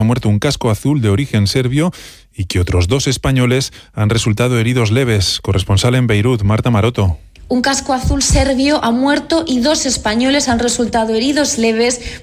ha muerto un casco azul de origen serbio y que otros 2 españoles han resultado heridos leves. Corresponsal en Beirut, Marta Maroto. Un casco azul serbio ha muerto y 2 españoles han resultado heridos leves